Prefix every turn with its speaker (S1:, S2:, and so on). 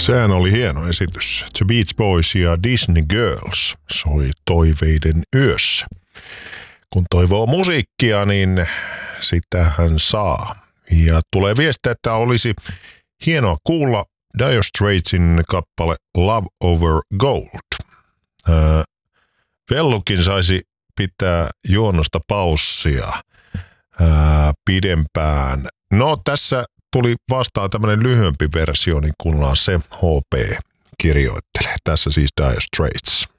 S1: Sehän oli hieno esitys. The Beach Boys ja Disney Girls soi Toiveiden yössä. Kun toivoo musiikkia, niin sitä hän saa. Ja tulee viestiä, että olisi hienoa kuulla Dire Straitsin kappale Love Over Gold. Vellukin saisi pitää juonnosta paussia pidempään. No tässä tuli vastaan tämmöinen lyhyempi versio, niin kuunnellaan se HP kirjoittelee. Tässä siis Dire Straits.